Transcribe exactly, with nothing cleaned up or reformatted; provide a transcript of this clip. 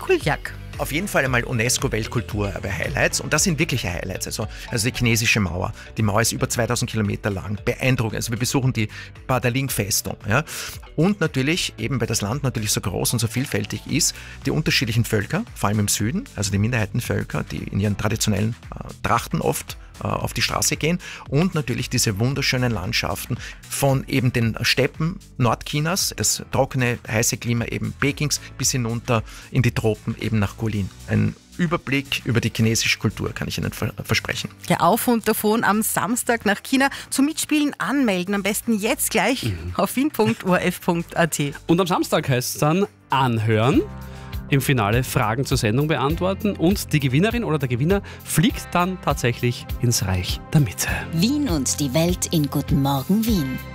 Kuljak. Auf jeden Fall einmal UNESCO-Weltkulturerbe-Highlights und das sind wirkliche Highlights. Also, also die chinesische Mauer. Die Mauer ist über zweitausend Kilometer lang, beeindruckend. Also wir besuchen die Badaling-Festung. Ja. Und natürlich, eben weil das Land natürlich so groß und so vielfältig ist, die unterschiedlichen Völker, vor allem im Süden, also die Minderheitenvölker, die in ihren traditionellen äh, Trachten oft äh, auf die Straße gehen und natürlich diese wunderschönen Landschaften von eben den Steppen Nordchinas, das trockene, heiße Klima eben Pekings bis hinunter in die Tropen eben nach Guilin. Ein Überblick über die chinesische Kultur kann ich Ihnen versprechen. Ja, auf und davon am Samstag nach China. Zum Mitspielen anmelden, am besten jetzt gleich mhm. auf wien punkt o r f punkt a t. Und am Samstag heißt es dann anhören, im Finale Fragen zur Sendung beantworten und die Gewinnerin oder der Gewinner fliegt dann tatsächlich ins Reich der Mitte. Wien und die Welt in Guten Morgen Wien.